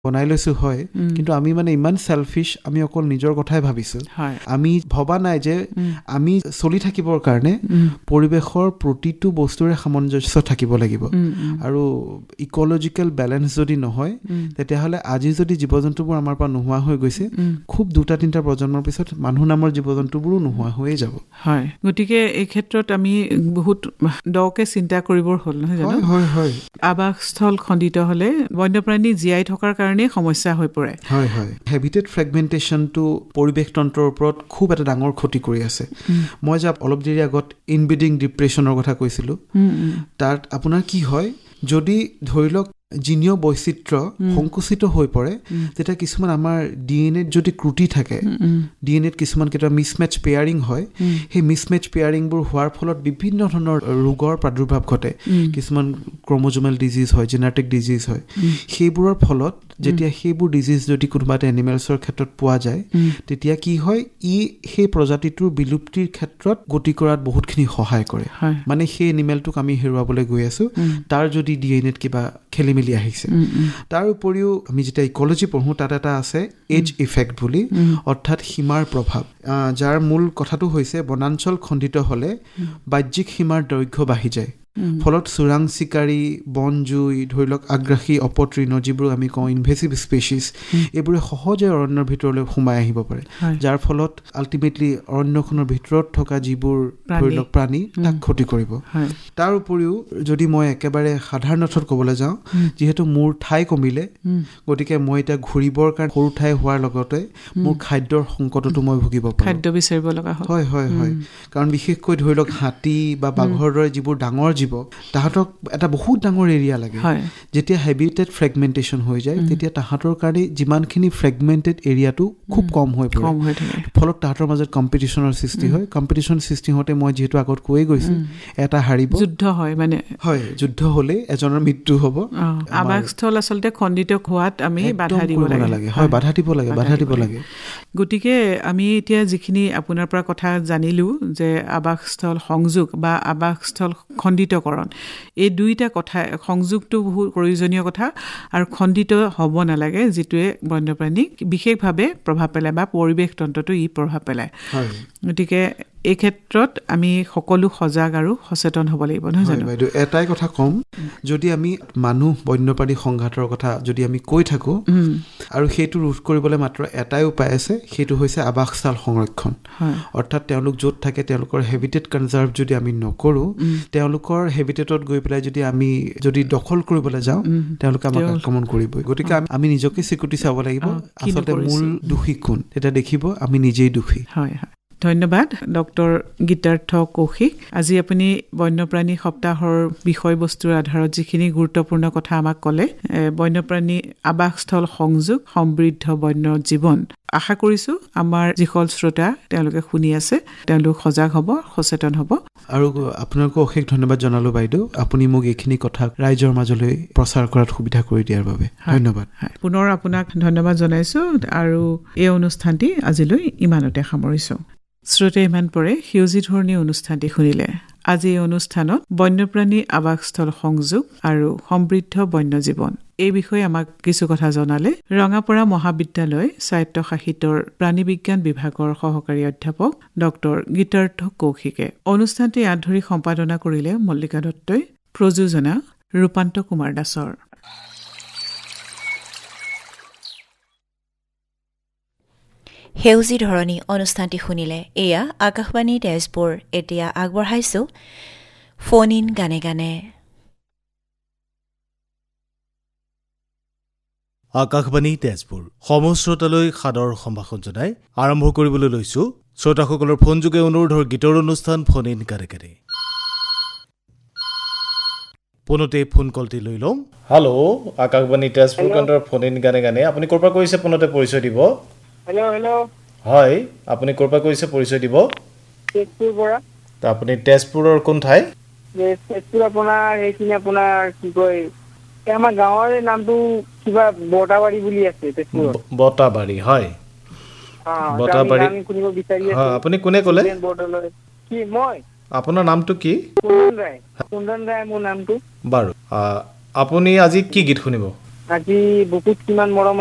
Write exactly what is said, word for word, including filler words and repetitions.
বনাই লৈছো হয় কিন্তু আমি মানে ইমান সেলফিশ আমি অকল নিজৰ কথাই ভাবিছো আমি ভবা নাই যে আমি চলি থাকিবৰ কাৰণে পৰিবেশৰ প্ৰতিটো বস্তুৰে সামঞ্জস্য থাকিব লাগিব আৰু ইকোলজিক্যাল ব্যালেন্স যদি নহয় তেতিয়াহলে আজি যদি জীৱ-জন্তুবোৰ আমাৰ পৰা নোহোৱা হৈ গৈছে খুব দুটা তিনটা প্ৰজন্মৰ পিছত মানুহ নামৰ জীৱ-জন্তুবোৰো নোহোৱা হৈ যাব হয় গতিকে এই ক্ষেত্ৰত আমি বহুত দকে চিন্তা কৰিবৰ হ'ল নহয় জানো হয় হয় হয় আৱাসস্থল খণ্ডিত হলে বন্যপ্ৰাণী জীয়াই থকাৰ কাৰণে সমস্যা হৈ পৰে হয় হয় হেবিটেট ফ্ৰেগমেন্টেশনটো পৰিবেশ তন্ত্ৰৰ ওপৰত খুব এটা ডাঙৰ ক্ষতি কৰি আছে মই যে অলপ দেৰি আগত ইনব্ৰিডিং ডিপ্ৰেছনৰ কথা কৈছিলো তাত আপোনাৰ কি হয় যদি ধৰি লওক জিনীয় বৈচিত্ৰ্য সংকুচিত হৈ পৰে তেতিয়া কিছুমান আমাৰ ডিএনএত যদি ত্ৰুটি থাকে ডিএনএত কিছুমান কেইটা মিছমেচ পেয়াৰিং হয় সেই মিছমেচ পেয়াৰিংবোৰ হোৱাৰ ফলত বিভিন্ন ধৰণৰ ৰোগৰ প্ৰাদুৰ্ভাৱ ঘটে কিছুমান ক্ৰমোজোমেল ডিজিজ হয় জেনেটিক ডিজিজ হয় সেইবোৰৰ ফলত যেতিয়া সেইবোৰ ডিজিজ যদি কোনোবা এটা এনিমেলছৰ ক্ষেত্ৰত পোৱা যায় তেতিয়া কি হয় ই সেই প্ৰজাতিটোৰ বিলুপ্তিৰ ক্ষেত্ৰত গতি কৰাত বহুতখিনি সহায় কৰে মানে সেই এনিমেলটোক আমি হেৰুৱাবলৈ গৈ আছো তাৰ যদি ডিএনএত কিবা খেলি মেলি আহিছে তাৰ উপৰিও আমি যেতিয়া ইকোলজি পঢ়ো তাত এটা আছে এজ ইফেক্ট বুলি অৰ্থাৎ সীমাৰ প্ৰভাৱ যাৰ মূল কথাটো হৈছে বনাঞ্চল খণ্ডিত হলে বাহ্যিক সীমাৰ দৈৰ্ঘ্য বাঢ়ি যায় ফলত চোৰাং চিকাৰী বনজুই ধৰি লওক আগ্ৰাসী অপতৃণ যিবোৰ আমি কওঁ ইনভেচিভ স্পেচিছ এইবোৰে সহজে অৰণ্যৰ ভিতৰলৈ সোমাই আহিব পাৰে যাৰ ফলত আল্টিমেটলি অৰণ্যখনৰ ভিতৰত থকা যিবোৰ ধৰি লওক প্ৰাণী তাক ক্ষতি কৰিব তাৰ উপৰিও যদি মই একেবাৰে সাধাৰণ অৰ্থত ক'বলৈ যাওঁ যিহেতু মোৰ ঠাই কমিলে গতিকে মই এতিয়া ঘূৰিবৰ কাৰণে সৰু ঠাই হোৱাৰ লগতে মোৰ খাদ্যৰ সংকটতো মই ভুগিব পাৰোঁ খাদ্য বিচাৰিব লগা হয় হয় হয় কাৰণ বিশেষকৈ ধৰি লওক হাতী বা বাঘৰ দৰে যিবোৰ ডাঙৰ জীৱ তাহাঁতক এটা বহুত ডাঙৰ এৰিয়া লাগে যেতিয়া হেবিটেট ফ্ৰেগমেন্টেশন হৈ যায় তেতিয়া তাহাঁতৰ কাৰণে যিমানখিনি ফ্ৰেগমেন্টেড এৰিয়াটো খুব কম হৈ পৰে ফলত তাহাঁতৰ মাজত কম্পিটিশনৰ সৃষ্টি হয় কম্পিটিশন সৃষ্টি হওঁতে মই যিহেতু আগত কৈ গৈছো এটা হাৰিব যুদ্ধ হয় মানে হয় যুদ্ধ হলে এজনৰ মৃত্যু হ'ব আৱাসস্থল আচলতে খণ্ডিত হোৱাত আমি বাধা দিব লাগে হয় বাধা দিব লাগে বাধা দিব লাগে গতিকে আমি এতিয়া যিখিনি আপোনাৰ পৰা কথা জানিলো যে আৱাসস্থল সংযোগ বা আৱাসস্থল খণ্ডিতকৰণ এই দুইটা কথা সংযোগটো বহুত প্ৰয়োজনীয় কথা আৰু খণ্ডিত হ'ব নালাগে যিটোৱে বন্যপ্ৰাণীক বিশেষভাৱে প্ৰভাৱ পেলায় বা পৰিৱেশ তন্ত্ৰটো ই প্ৰভাৱ পেলায় গতিকে এই ক্ষেত্ৰত আমি সকলো সজাগ আৰু সচেতন হ'ব লাগিব নহয় জানো বাইদেউ এটাই কথা কম যদি আমি মানুহ বন্যপ্ৰাণী সংঘাতৰ কথা যদি আমি কৈ থাকো আৰু সেইটো ৰোধ কৰিবলৈ মাত্ৰ এটাই উপায় আছে সেইটো হৈছে আৱাসস্থল সংৰক্ষণ অৰ্থাৎ তেওঁলোক য'ত থাকে তেওঁলোকৰ হেবিটেট কনজাৰ্ভ যদি আমি নকৰো তেওঁলোকৰ হেবিটেটত গৈ পেলাই যদি আমি যদি দখল কৰিবলৈ যাওঁ তেওঁলোকে আমাক আক্ৰমণ কৰিবই গতিকে আমি নিজকে স্বীকৃতি চাব লাগিব আচলতে মূল দোষী কোন তেতিয়া দেখিব আমি নিজেই দোষী হয় হয় ধন্যবাদ ডক্টৰ গীতাৰ্থ কৌশিক আজি আপুনি বন্যপ্ৰাণী সপ্তাহৰ বিষয়বস্তুৰ আধাৰত যিখিনি গুৰুত্বপূৰ্ণ কথা আমাক ক'লে বন্যপ্ৰাণী আৱাসস্থল সংযোগ সমৃদ্ধ বন্য জীৱন আশা কৰিছো আমাৰ যিসকল শ্ৰোতা তেওঁলোকে শুনি আছে তেওঁলোক সজাগ হ'ব সচেতন হ'ব আৰু আপোনাক অশেষ ধন্যবাদ জনালো বাইদেউ আপুনি মোক এইখিনি কথা ৰাইজৰ মাজলৈ প্ৰচাৰ কৰাত সুবিধা কৰি দিয়াৰ বাবে ধন্যবাদ পুনৰ আপোনাক ধন্যবাদ জনাইছো আৰু এই অনুষ্ঠানটি আজিলৈ ইমানতে সামৰিছো শ্ৰোতা ইমান পৰে সেউজী ধৰণী অনুষ্ঠানটি শুনিলে আজি এই অনুষ্ঠানত বন্যপ্ৰাণী আৱাসস্থল সংযোগ আৰু সমৃদ্ধ বন্য জীৱন এই বিষয়ে আমাক কিছু কথা জনালে ৰঙাপৰা মহাবিদ্যালয় স্বায়ত্তশাসিতৰ প্ৰাণী বিজ্ঞান বিভাগৰ সহকাৰী অধ্যাপক ডক্টৰ গীতাৰ্থ কৌশিকে অনুষ্ঠানটি ইয়াত ধৰি সম্পাদনা কৰিলে মল্লিকা দত্তই প্ৰযোজনা ৰূপান্ত কুমাৰ দাসৰ সেউজী ধৰণী অনুষ্ঠানটি শুনিলে এয়া আকাশবাণী তেজপুৰ এতিয়া আগবঢ়াইছো ফোন ইন গানে গানে আকাশবাণী তেজপুৰ সমশ্ৰোতালৈ সাদৰ সম্ভাষণ জনাই আৰম্ভ কৰিবলৈ লৈছো শ্ৰোতাসকলৰ ফোনযোগে অনুৰোধৰ গীতৰ অনুষ্ঠান ফোন ইন গানে গানে পুনতে ফোন কলটি লৈ লম হেল্ল' আকাশবাণী তেজপুৰ কেন্দ্ৰৰ ফোন ইন গানে গানে আপুনি ক'ৰ পৰা কৈছে পুনতে পৰিচয় দিব হেল্ল' হেল্ল' হয় আপুনি ক'ৰ পৰা কৈছে পৰিচয় দিব তেজপুৰ পৰা তা আপুনি তেজপুৰৰ কোন ঠাই তেজপুৰ আপোনাৰ এইখিনি আপোনাৰ কি কয় আমাৰ গাঁৱৰ নামটো কিবা বটাবাৰী বুলি আছে তেজপুৰত বটাবাৰী হয় বটাবাৰী আমি শুনিব বিচাৰি আছো আপুনি কোনে ক'লে কি মই আপোনাৰ নামটো কি কুন্দন ৰায় কুন্দন ৰায় মোৰ নামটো বাৰু আপুনি আজি কি গীত শুনিব আজি বুকুত কিমান মৰম